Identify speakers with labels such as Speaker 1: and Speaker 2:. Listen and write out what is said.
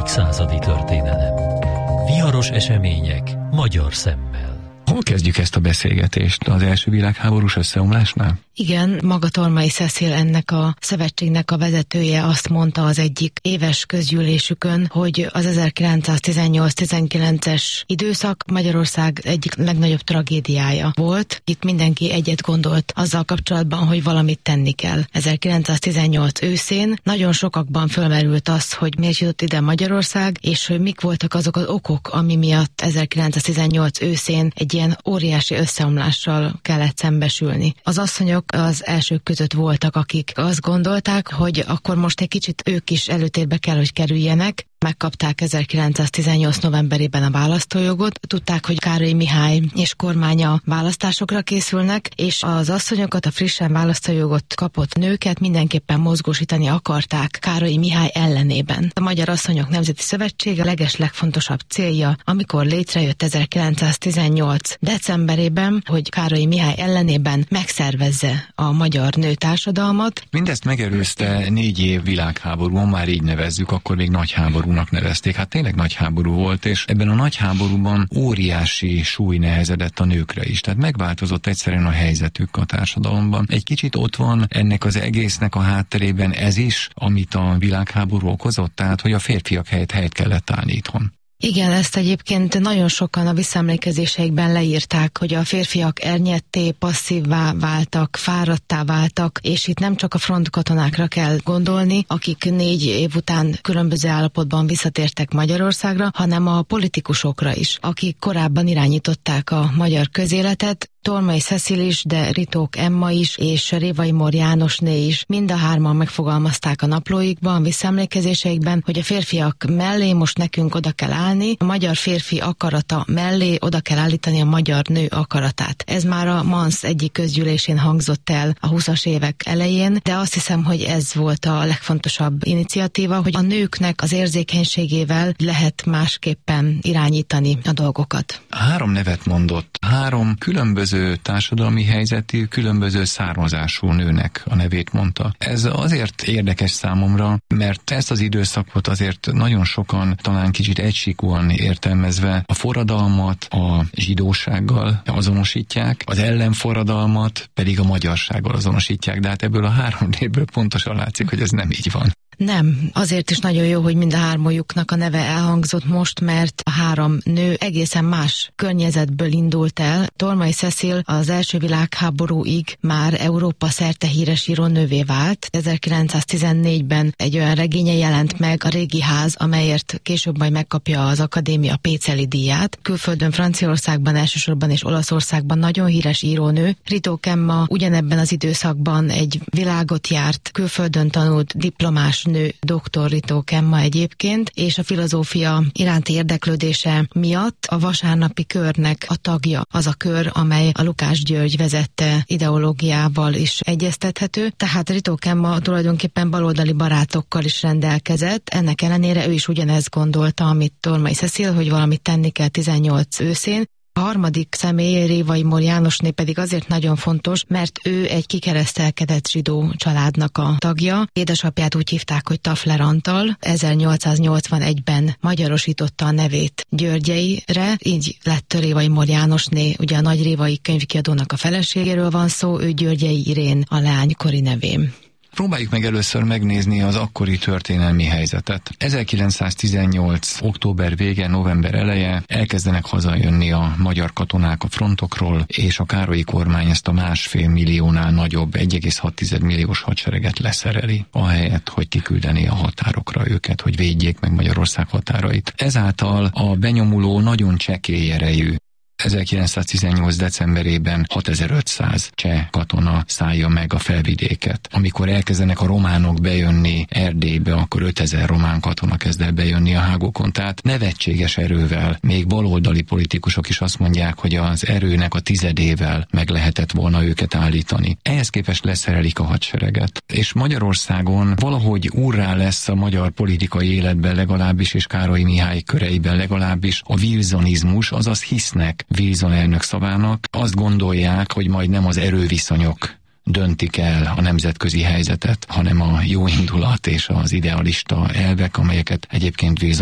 Speaker 1: századi történelem. Viharos események magyar szemmel.
Speaker 2: Hol kezdjük ezt a beszélgetést? Az első világháborús összeomlásnál?
Speaker 3: Igen, maga Tormai Cecil, ennek a szövetségnek a vezetője azt mondta az egyik éves közgyűlésükön, hogy az 1918-19-es időszak Magyarország egyik legnagyobb tragédiája volt. Itt mindenki egyet gondolt azzal kapcsolatban, hogy valamit tenni kell. 1918 őszén nagyon sokakban fölmerült az, hogy miért jutott ide Magyarország, és hogy mik voltak azok az okok, ami miatt 1918 őszén egy ilyen óriási összeomlással kellett szembesülni. Az asszonyok az elsők között voltak, akik azt gondolták, hogy akkor most egy kicsit ők is előtérbe kell, hogy kerüljenek. Megkapták 1918 novemberében a választójogot, tudták, hogy Károly Mihály és kormánya választásokra készülnek, és az asszonyokat, a frissen választójogot kapott nőket mindenképpen mozgósítani akarták Károly Mihály ellenében. A Magyar Asszonyok Nemzeti Szövetsége a legeslegfontosabb célja, amikor létrejött 1918 decemberében, hogy Károly Mihály ellenében megszervezze a magyar nőtársadalmat.
Speaker 2: Mindezt megelőzte 4 év világháború, már így nevezzük, akkor még nagy háborúnak nevezték. Hát tényleg nagy háború volt, és ebben a nagy háborúban óriási súly nehezedett a nőkre is. Tehát megváltozott egyszerűen a helyzetük a társadalomban. Egy kicsit ott van ennek az egésznek a hátterében ez is, amit a világháború okozott, tehát hogy a férfiak helyett kellett állni itthon.
Speaker 3: Igen, ezt egyébként nagyon sokan a visszaemlékezéseikben leírták, hogy a férfiak ernyedté, passzívvá váltak, fáradttá váltak, és itt nem csak a frontkatonákra kell gondolni, akik 4 év után különböző állapotban visszatértek Magyarországra, hanem a politikusokra is, akik korábban irányították a magyar közéletet. Tormai Cecil is, de Ritók Emma is, és Révai Mór Jánosné is. Mind a hárman megfogalmazták a naplóikban, visszaemlékezéseikben, hogy a férfiak mellé most nekünk oda kell állni, a magyar férfi akarata mellé oda kell állítani a magyar nő akaratát. Ez már a MANSZ egyik közgyűlésén hangzott el a 20-as évek elején, de azt hiszem, hogy ez volt a legfontosabb iniciatíva, hogy a nőknek az érzékenységével lehet másképpen irányítani a dolgokat.
Speaker 2: 3 nevet mondott, 3 különböző társadalmi helyzetű, különböző származású nőnek a nevét mondta. Ez azért érdekes számomra, mert ezt az időszakot azért nagyon sokan talán kicsit egysíkúan értelmezve a forradalmat a zsidósággal azonosítják, az ellenforradalmat pedig a magyarsággal azonosítják, de hát ebből a 3 névből pontosan látszik, hogy ez nem így van.
Speaker 3: Nem, azért is nagyon jó, hogy mind a 3-juknak a neve elhangzott most, mert a 3 nő egészen más környezetből indult el. Tormai Cecil az első világháborúig már Európa szerte híres írónővé vált. 1914-ben egy olyan regénye jelent meg, A régi ház, amelyért később majd megkapja az Akadémia Péceli díját. Külföldön, Franciaországban elsősorban és Olaszországban nagyon híres írónő. Ritók Emma ugyanebben az időszakban egy világot járt, külföldön tanult, diplomás nő, dr. Ritók Emma egyébként, és a filozófia iránti érdeklődése miatt a vasárnapi körnek a tagja, az a kör, amely a Lukács György vezette ideológiával is egyeztethető, tehát Ritók Emma tulajdonképpen baloldali barátokkal is rendelkezett, ennek ellenére ő is ugyanezt gondolta, amit Tormai Cecil, hogy valamit tenni kell 18 őszén. A harmadik személy, Révai Mór Jánosné pedig azért nagyon fontos, mert ő egy kikeresztelkedett zsidó családnak a tagja. Édesapját úgy hívták, hogy Tafler Antal, 1881-ben magyarosította a nevét Györgyeire, így lett Révai Mór Jánosné, ugye a Nagy Révai könyvkiadónak a feleségéről van szó, ő Györgyei Irén a leánykori nevén.
Speaker 2: Próbáljuk meg először megnézni az akkori történelmi helyzetet. 1918. október vége, november eleje elkezdenek hazajönni a magyar katonák a frontokról, és a Károlyi kormány ezt a 1,5 milliónál nagyobb, 1,6 milliós hadsereget leszereli, ahelyett, hogy kiküldeni a határokra őket, hogy védjék meg Magyarország határait. Ezáltal a benyomuló nagyon csekély erejű 1918. decemberében 6500 cseh katona szállja meg a felvidéket. Amikor elkezdenek a románok bejönni Erdélybe, akkor 5000 román katona kezd el bejönni a hágókon. Tehát nevetséges erővel, még baloldali politikusok is azt mondják, hogy az erőnek a 10-ével meg lehetett volna őket állítani. Ehhez képest leszerelik a hadsereget. És Magyarországon valahogy úrrá lesz a magyar politikai életben legalábbis, és Károly Mihály köreiben legalábbis a wilsonizmus, azaz hisznek Wilson elnök szavának, azt gondolják, hogy majd nem az erőviszonyok döntik el a nemzetközi helyzetet, hanem a jó indulat és az idealista elvek, amelyeket egyébként Wilson